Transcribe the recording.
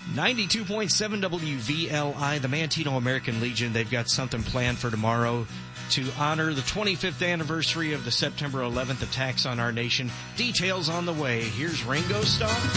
92.7 WVLI, the Manteno American Legion. They've got something planned for tomorrow to honor the 25th anniversary of the September 11th attacks on our nation. Details on the way. Here's Ringo Starr.